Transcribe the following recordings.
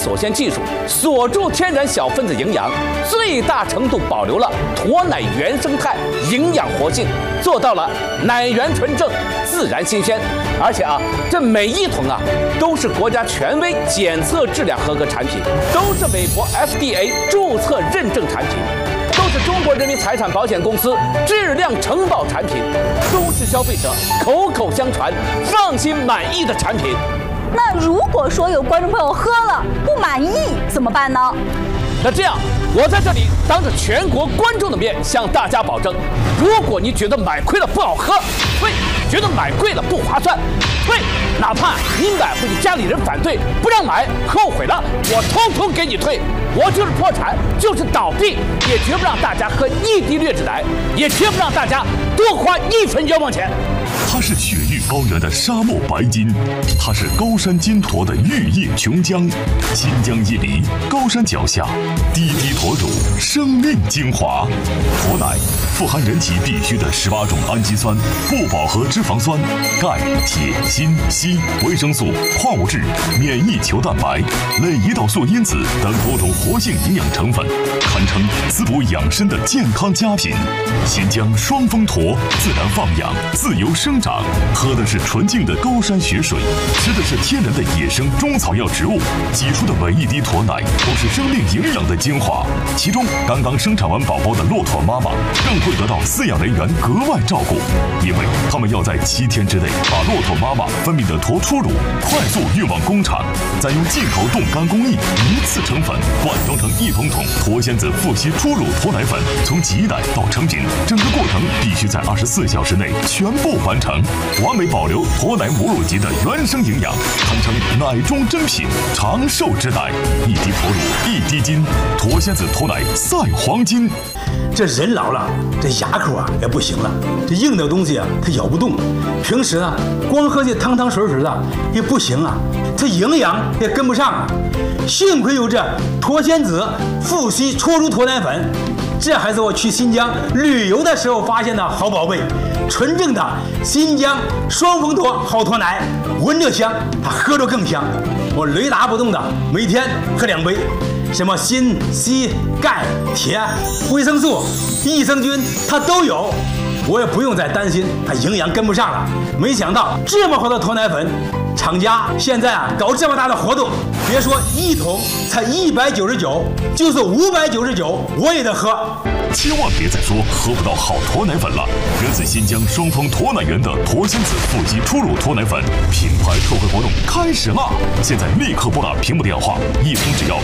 锁线技术，锁住天然小分子营养，最大程度保留了驼奶原生态营养活性，做到了奶源纯正、自然新鲜。而且这每一桶都是国家权威检测质量合格产品，都是美国 FDA 注册认证产品，都是中国人民财产保险公司质量承保产品，都是消费者口口相传、放心满意的产品。 那如果说有观众朋友喝了不满意怎么办呢？ 那这样，我在这里当着全国观众的面向大家保证，如果你觉得买亏了不好喝，退；觉得买贵了不划算，退；哪怕你买回去家里人反对不让买，后悔了，我通通给你退。我就是破产，就是倒闭，也绝不让大家喝一滴劣质奶，也绝不让大家多花一分冤枉钱。 它是雪域高原的沙漠白金，它是高山金驼的玉液琼浆，新疆伊犁高山脚下，滴滴驼乳，生命精华。驼奶富含人体必需的18种氨基酸、不饱和脂肪酸、钙、铁、锌、硒、维生素、矿物质、免疫球蛋白、类胰岛素因子等多种活性营养成分，堪称滋补养生的健康佳品。新疆双峰驼自然放养，自由生长，喝的是纯净的高山雪水，吃的是天然的野生中草药植物，挤出的每一滴驼奶都是生命营养的精华。其中，刚刚生产完宝宝的骆驼妈妈更会得到饲养人员格外照顾，因为他们要在7天之内把骆驼妈妈分泌的驼初乳快速运往工厂，再用进口冻干工艺一次成粉，灌装成1桶桶驼仙子富硒初乳驼奶粉，从挤奶到成品，整个过程必须在24小时内全部完成，完美保留驼奶母乳级的原生营养，堪称奶中珍品，长寿之奶。一滴驼乳一滴金，驼仙子驼奶赛黄金。 这人老了，这牙口也不行了，这硬的东西它咬不动。平时光喝这汤汤水水的也不行这营养也跟不上幸亏有这驼仙子富硒初乳驼奶粉，这还是我去新疆旅游的时候发现的好宝贝，纯正的新疆双峰驼好驼奶，闻着香，它喝着更香。我雷打不动的每天喝2杯。什么锌、硒、钙、铁、维生素、益生菌，它都有，我也不用再担心它营养跟不上了。没想到这么好的驼奶粉，厂家现在搞这么大的活动，别说1桶才199，就是599，我也得喝。 千万别再说喝不到好驼奶粉了！源自新疆双峰驼奶园的驼仙子富硒初乳驼奶粉品牌特惠活动开始啦！现在立刻拨打屏幕电话，1桶只要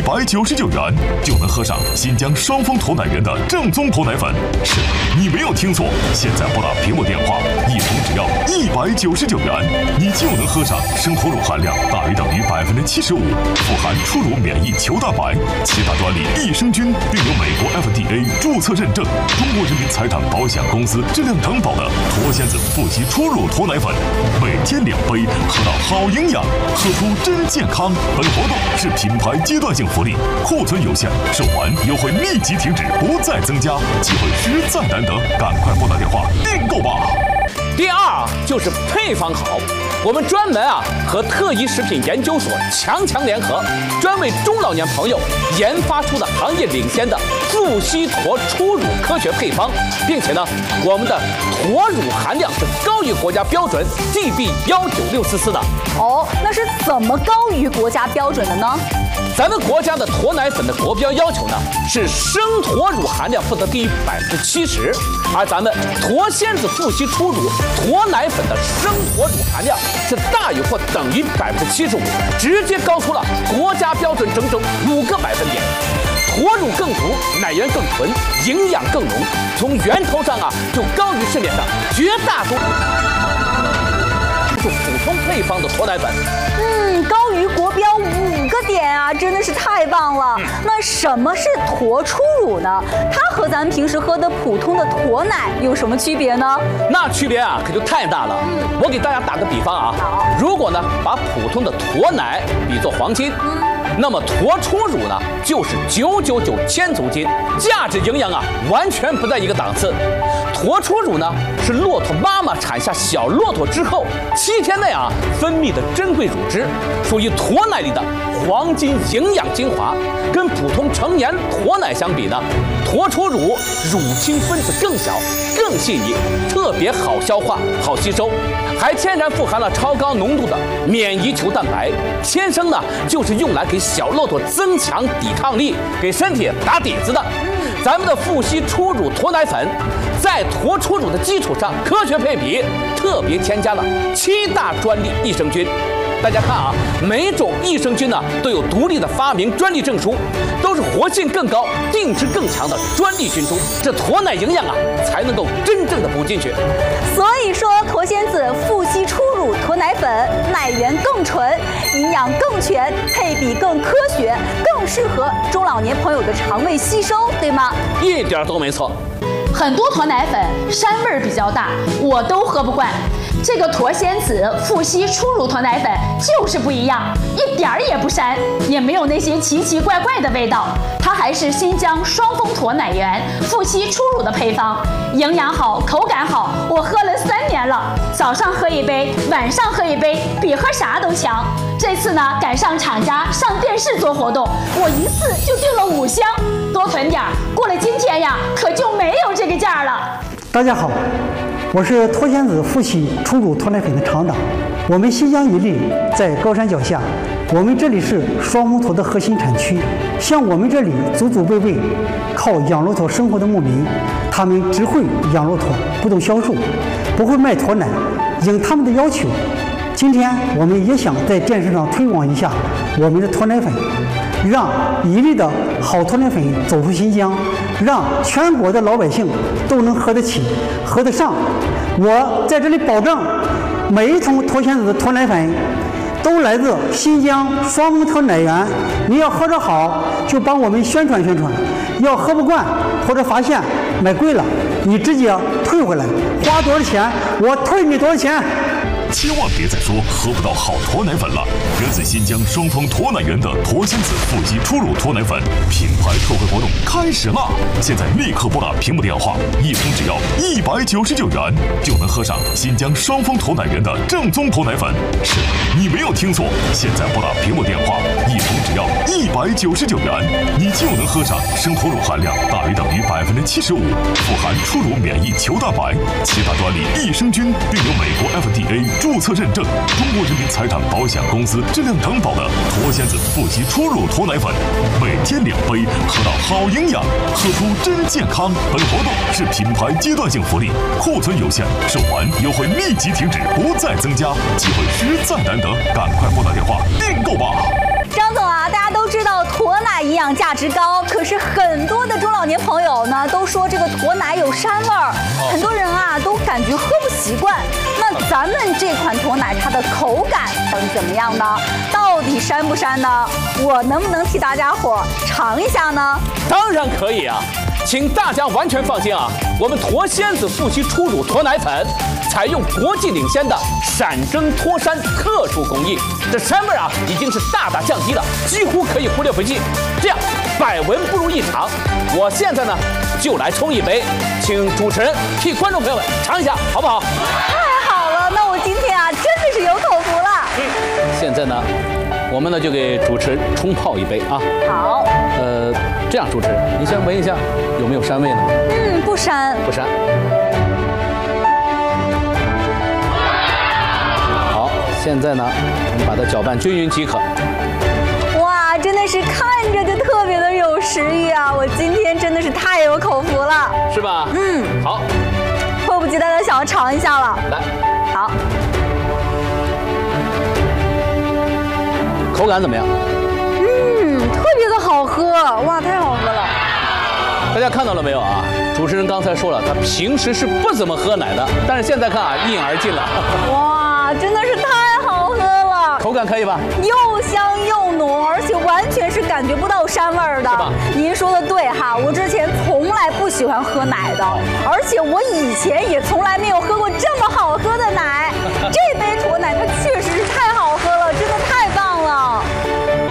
199元，就能喝上新疆双峰驼奶园的正宗驼奶粉。是的，你没有听错，现在拨打屏幕电话，1桶只要199元，你就能喝上生驼乳含量大于等于75%，富含初乳免疫球蛋白，7大专利益生菌，并有美国 FDA 注册认证，中国人民财产保险公司质量承保的驼仙子富硒初乳驼奶粉，每天2杯，喝到好营养，喝出真健康。本活动是品牌阶段性福利，库存有限，售完优惠立即停止，不再增加，机会实在难得，赶快拨打电话订购吧。 第2就是配方好，我们专门和特一食品研究所强联合，专为中老年朋友研发出的行业领先的富硒驼初乳科学配方，并且我们的驼乳含量是高于国家标准 GB19644的。 那是怎么高于国家标准的呢？ 咱们国家的驼奶粉的国标要求是生驼乳含量不得低于70%，而咱们驼仙子富硒初乳驼奶粉的生驼乳含量是大于或等于75%，直接高出了国家标准整整5个百分点。驼乳更足，奶源更纯，营养更浓，从源头上就高于市面上绝大多数普通配方的驼奶粉。 高于国标5个点真的是太棒了。那什么是驼初乳呢？它和咱们平时喝的普通的驼奶有什么区别呢？ 那区别可就太大了。我给大家打个比方如果把普通的驼奶比作黄金，那么驼初乳就是999千足金，价值营养完全不在一个档次。驼初乳是骆驼妈妈产下小骆驼之后7天内分泌的珍贵乳汁，属于驼奶里的黄金营养精华。跟普通成年驼奶相比呢，驼出乳乳清分子更小、更细腻，特别好消化、好吸收，还天然富含了超高浓度的免疫球蛋白，天生呢就是用来给小骆驼增强抵抗力、给身体打底子的。咱们的富硒初乳驼奶粉，在驼出乳的基础上科学配比，特别添加了7大专利益生菌。大家看啊，每种益生菌呢都有独立的发明专利证书，都是活性更高、定质更强的专利菌株，这驼奶营养啊才能够真正的补进去。 所以说，驼仙子富硒初乳驼奶粉奶源更纯，营养更全，配比更科学，更适合中老年朋友的肠胃吸收，对吗？ 一点都没错。 很多驼奶粉膻味儿比较大，我都喝不惯。这个驼仙子富硒初乳驼奶粉就是不一样，一点儿也不膻，也没有那些奇奇怪怪的味道。它还是新疆双峰驼奶源富硒初乳的配方，营养好，口感好，我喝了3年了，早上喝1杯，晚上喝1杯，比喝啥都强。这次呢，赶上厂家上电视做活动，我一次就订了5箱，多囤点儿，过了今天呀，可就没有这个价了。 大家好，我是驼仙子富硒初乳驼奶粉的厂长。我们新疆伊犁在高山脚下，我们这里是双峰驼的核心产区。像我们这里祖祖辈辈靠养骆驼生活的牧民，他们只会养骆驼，不懂销售，不会卖驼奶。应他们的要求，今天我们也想在电视上推广一下我们的驼奶粉，让伊犁的好驼奶粉走出新疆，让全国的老百姓都能喝得起、喝得上。我在这里保证，每一桶驼仙子的驼奶粉都来自新疆双峰驼奶源。你要喝着好，就帮我们宣传宣传；要喝不惯或者发现买贵了，你直接退回来，花多少钱我退你多少钱。 千万别再说喝不到好驼奶粉了！源自新疆双峰驼奶源的驼仙子富硒初乳驼奶粉品牌特惠活动开始啦！现在立刻拨打屏幕电话，1桶只要199元，就能喝上新疆双峰驼奶源的正宗驼奶粉。是的，你没有听错，现在拨打屏幕电话，1桶只要199元，你就能喝上生驼乳含量大于等于75%，富含初乳免疫球蛋白、7大专利益生菌，并有美国 FDA注册认证，中国人民财产保险公司质量担保的驼仙子富硒初乳驼奶粉，每天2杯，喝到好营养，喝出真健康。本活动是品牌阶段性福利，库存有限，售完优惠立即停止，不再增加，机会实在难得，赶快拨打电话订购吧。 张总啊，大家都知道驼奶营养价值高，可是很多的中老年朋友呢都说这个驼奶有膻味儿，很多人啊都感觉喝不习惯。那咱们这款驼奶它的口感到底怎么样呢？到底膻不膻呢？我能不能替大家伙尝一下呢？ 当然可以啊，请大家完全放心啊，我们驼仙子富硒初乳驼奶粉采用国际领先的闪蒸脱膻特殊工艺，这膻味啊已经是大大降低了，几乎可以忽略不计。这样百闻不如一尝，我现在呢就来冲一杯，请主持人替观众朋友们尝一下，好不好？ 太好了，那我今天啊真的是有口福了。 现在呢，我们呢就给主持人冲泡一杯啊。 好。 这样，主持人，你先闻一下，有没有膻味呢？ 不膻。 不膻。好，现在呢，我们把它搅拌均匀即可。 哇，真的是看着就特别的有食欲啊！我今天真的是太有口福了， 是吧？好， 迫不及待的想要尝一下了。 来， 好， 口感怎么样？ 特别的好喝，哇，太好喝了！ 大家看到了没有啊？主持人刚才说了，他平时是不怎么喝奶的，但是现在看啊，一饮而尽了。 哇，真的是太好喝了！ 口感可以吧？ 又香又浓，而且完全是感觉不到膻味儿的。 是吧？ 您说的对哈，我之前从来不喜欢喝奶的，而且我以前也从来没有喝过这么好喝的奶。这杯驼奶它确实是太好喝了，真的太棒了。 微笑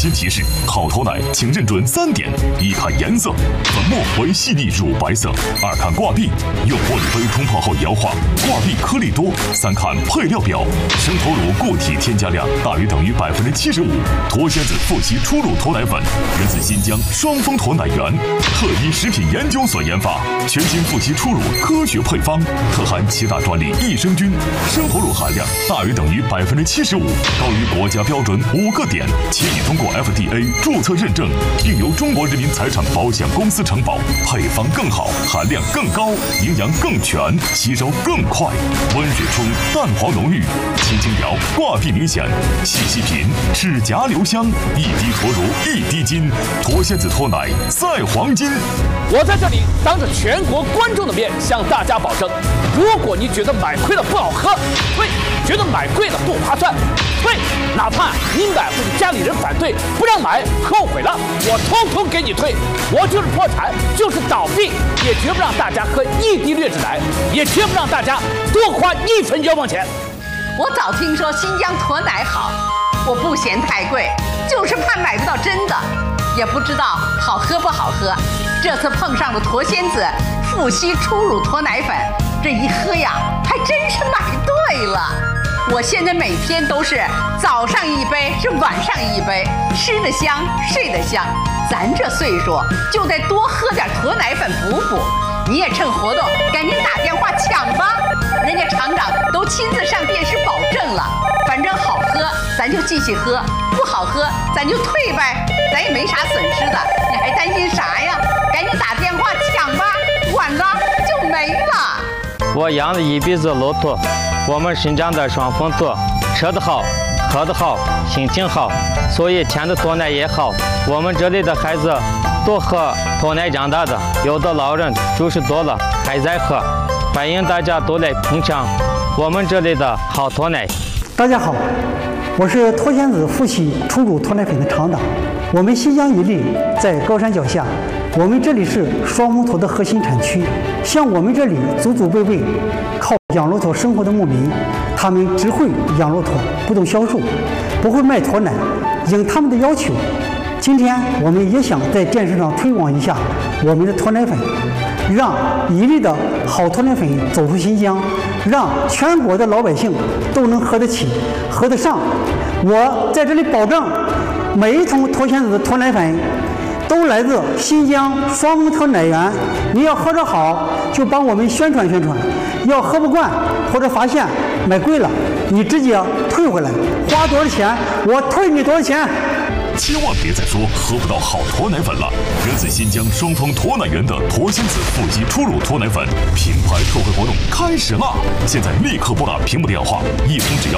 心提示：好头奶请认准3点：一看颜色，粉末为细腻乳白色；二看挂壁，用玻璃杯冲泡后摇晃，挂壁颗粒多；三看配料表，生头乳固体添加量大于等于75%。驼仙子富硒初乳驼奶粉源自新疆双峰驼奶源，特一食品研究所研发，全新富硒初乳科学配方，特含7大专利益生菌，生头乳含量大于等于75%，高于国家标准5个点，且已通过 FDA 注册认证，并由中国人民财产保险公司承保，配方更好，含量更高，营养更全，吸收更快。温水冲，蛋黄浓郁，轻轻摇，挂壁明显，细细品，齿颊留香，一滴驼乳一滴金，驼仙子驼奶赛黄金。 我在这里当着全国观众的面向大家保证，如果你觉得买亏了不好喝，退；觉得买贵了不划算，退；哪怕你买回去家里人反对不让买，后悔了，我通通给你退。我就是破产，就是倒闭，也绝不让大家喝1滴劣质奶，也绝不让大家多花1分冤枉钱。 我早听说新疆驼奶好，我不嫌太贵，就是怕买不到真的，也不知道好喝不好喝。这次碰上了驼仙子富硒初乳驼奶粉，这一喝呀，还真是买对了。我现在每天都是早上1杯，是晚上1杯，吃得香，睡得香。咱这岁数就得多喝点驼奶粉补补。你也趁活动赶紧打电话抢吧，人家厂长都亲自上电视保证了。反正好喝咱就继续喝，不好喝咱就退呗，咱也没啥损失的，你还担心啥呀？赶紧打电话抢吧，晚了就没了。 我养了1鼻子骆驼，我们新疆的双峰驼，吃得好，喝得好，心情好，所以甜的驼奶也好。我们这里的孩子都喝驼奶长大的，有的老人90多了还在喝，欢迎大家都来品尝我们这里的好驼奶。 大家好，我是驼仙子富硒初乳驼奶粉的厂长。我们新疆伊犁在高山脚下，我们这里是双峰驼的核心产区。像我们这里祖祖辈辈靠养骆驼生活的牧民，他们只会养骆驼，不懂销售，不会卖驼奶。应他们的要求，今天我们也想在电视上推广一下我们的驼奶粉，让伊犁的好驼奶粉走出新疆，让全国的老百姓都能喝得起、喝得上。我在这里保证，每一桶驼仙子的驼奶粉都来自新疆双峰驼奶源。你要喝得好，就帮我们宣传宣传；要喝不惯或者发现买贵了，你直接退回来，花多少钱我退你多少钱。 千万别再说喝不到好驼奶粉了！源自新疆双峰驼奶源的驼仙子富硒初乳驼奶粉品牌特惠活动开始啦！现在立刻拨打屏幕电话，一桶只要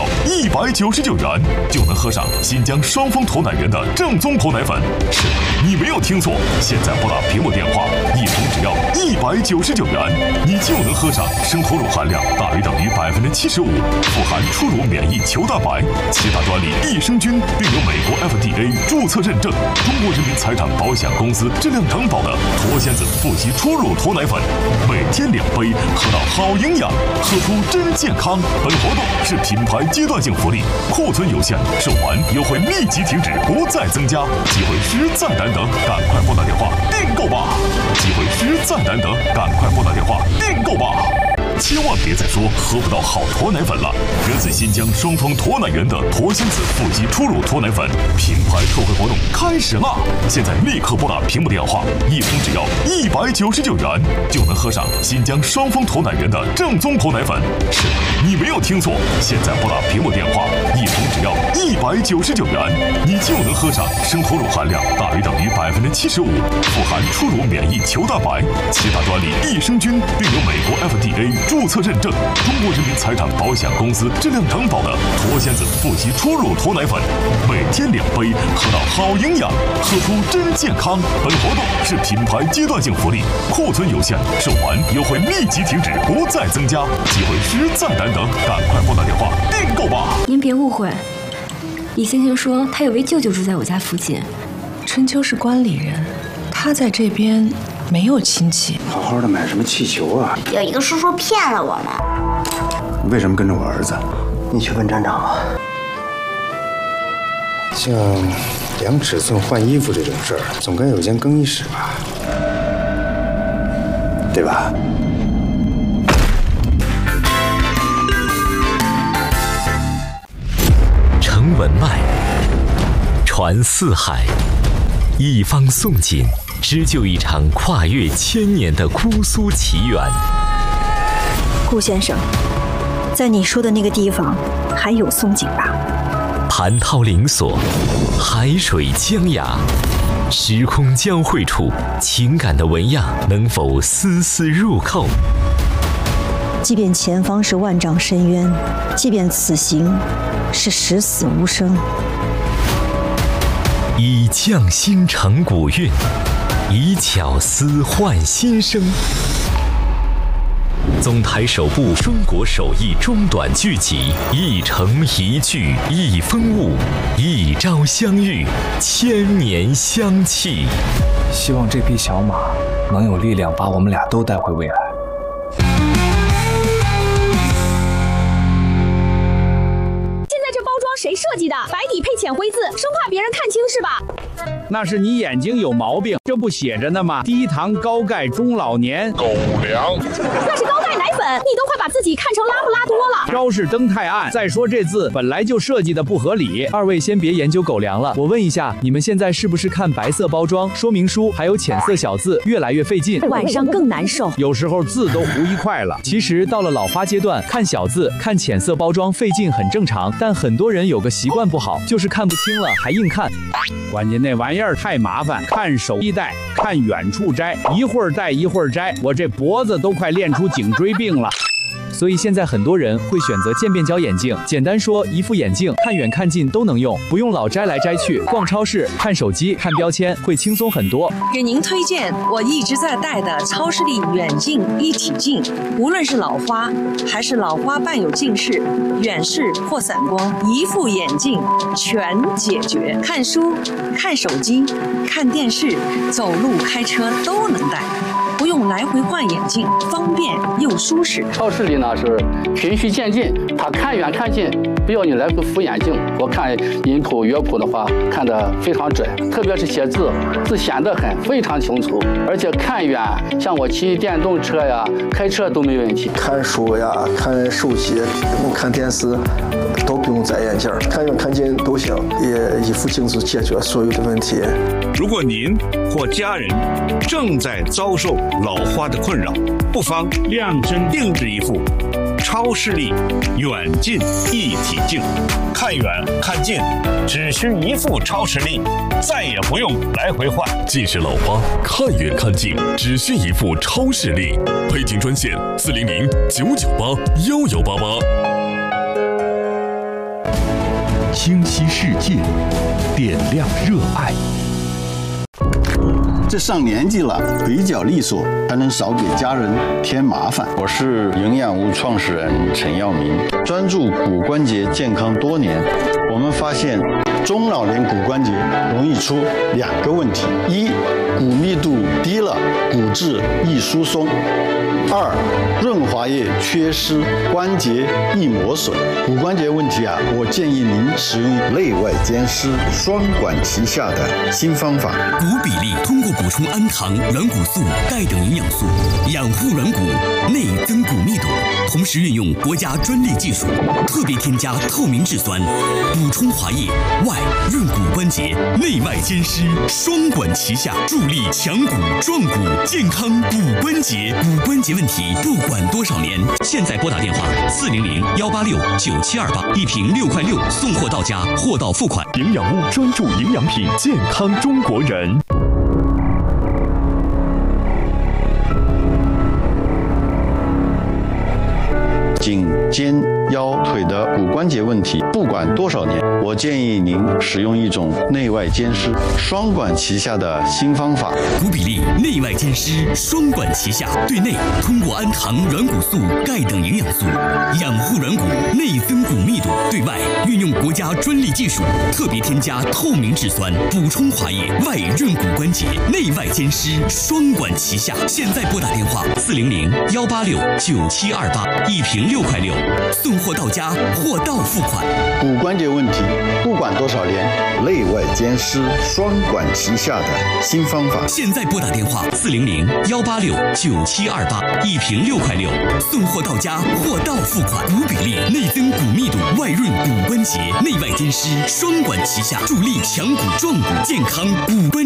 199元，就能喝上新疆双峰驼奶源的正宗驼奶粉。是的，你没有听错，现在拨打屏幕电话，一桶只要199元，你就能喝上生头乳含量大于等于75%，富含初乳免疫球蛋白、7大专利益生菌，并有美国 FDA注册认证，中国人民财产保险公司质量承保的驼仙子富硒初乳驼奶粉，每天2杯，喝到好营养，喝出真健康。本活动是品牌阶段性福利，库存有限，售完优惠立即停止，不再增加。机会实在难得，赶快拨打电话订购吧！机会实在难得，赶快拨打电话订购吧！千万别再说喝不到好驼奶粉了！源自新疆双峰驼奶源的驼仙子富硒初乳驼奶粉品牌特惠活动开始啦！现在立刻拨打屏幕电话，一桶只要199元，就能喝上新疆双峰驼奶源的正宗驼奶粉。是的，你没有听错，现在拨打屏幕电话，一桶只要199元，你就能喝上生头乳含量大于等于75%，富含初乳免疫球蛋白、7大专利益生菌，并有美国 FDA注册认证，中国人民财产保险公司质量承保的驼仙子富硒初乳驼奶粉，每天2杯，喝到好营养，喝出真健康。本活动是品牌阶段性福利，库存有限，售完优惠立即停止，不再增加。机会实在难得，赶快拨打电话订购吧！ 您别误会，李先生说他有位舅舅住在我家附近。 春秋是关里人，他在这边没有亲戚。 好好的买什么气球啊？ 有一个叔叔骗了我们。 你为什么跟着我儿子？ 你去问站长吧。 叫量尺寸换衣服这种事儿，总该有间更衣室吧？对吧？ 承文脉，传四海，一方宋锦，织就一场跨越千年的姑苏奇缘。 顾先生，在你说的那个地方还有宋锦吧？ 蟠桃灵锁，海水江崖，时空交汇处，情感的纹样能否丝丝入扣？ 即便前方是万丈深渊，即便此行是十死无生， 以匠心成古韵，以巧思换新生。总台首部中国首义中短剧集，一城一剧一风物，一朝相遇千年香气。 希望这匹小马能有力量把我们俩都带回未来。 谁设计的？白底配浅灰字，生怕别人看清是吧？ 那是你眼睛有毛病，这不写着呢吗？低糖高钙中老年狗粮， 那是高钙奶粉，你都快把自己看成拉布拉多了。 招式灯太暗，再说这字本来就设计的不合理。二位先别研究狗粮了，我问一下，你们现在是不是看白色包装说明书还有浅色小字越来越费劲， 晚上更难受， 有时候字都糊一块了。其实到了老花阶段，看小字看浅色包装费劲很正常，但很多人有个习惯不好，就是看不清了还硬看。关键那玩意儿太麻烦，看手一戴，看远处摘，一会儿戴一会儿摘，我这脖子都快练出颈椎病了。所以现在很多人会选择渐变焦眼镜，简单说，一副眼镜看远看近都能用，不用老摘来摘去。逛超市、看手机、看标签会轻松很多。 给您推荐我一直在戴的超视力远近一体镜，无论是老花还是老花伴有近视、远视或散光，一副眼镜全解决。看书、看手机、看电视、走路、开车都能戴。不用来回换眼镜，方便又舒适。 超视力呢是循序渐进，它看远看近不要你来回扶眼镜。我看音谱乐谱的话看得非常准，特别是写字，字显得非常清楚，而且看远，像我骑电动车呀、开车都没问题。 看书呀、看手机、看电视都不用摘眼镜，看远看近都行，也一副镜子解决所有的问题。 如果您或家人正在遭受老花的困扰，不妨量身定制一副超视力远近一体镜，看远看近只需一副超视力，再也不用来回换。 近视老花看远看近只需一副超视力，配镜专线400-998-1188。清晰世界，点亮热爱。 这上年纪了，腿脚利索，才能少给家人添麻烦。 我是营养屋创始人陈耀明，专注骨关节健康多年。我们发现，中老年骨关节容易出两个问题：一，骨密度低了，骨质易疏松；二，润滑液缺失，关节易磨损。骨关节问题我建议您使用内外兼施、双管齐下的新方法。 骨比例通过补充氨糖、软骨素、钙等营养素，养护软骨，内增骨密度，同时运用国家专利技术，特别添加透明质酸，补充滑液，外润骨关节，内外兼施，双管齐下，助力强骨壮骨，健康骨关节。骨关节问题不管多少年，现在拨打电话400-186-9728，一瓶6块6，送货到家，货到付款。 营养屋专注营养品，健康中国人。 颈、肩、腰、腿的骨关节问题，不管多少年，我建议您使用一种内外兼施、双管齐下的新方法。 骨比例内外兼施，双管齐下。对内通过氨糖、软骨素、钙等营养素养护软骨，内增骨密度；对外运用国家专利技术，特别添加透明质酸，补充滑液，外润骨关节，内外兼施，双管齐下。现在拨打电话400-186-9728，一瓶6块6， 送货到家，货到付款。 骨关节问题，不管多少年，内外兼施，双管齐下的新方法。 现在拨打电话400-186-9728，一瓶6块6，送货到家，货到付款。骨比例，内增骨密度，外润骨关节，内外兼施，双管齐下，助力强骨壮骨，健康骨关。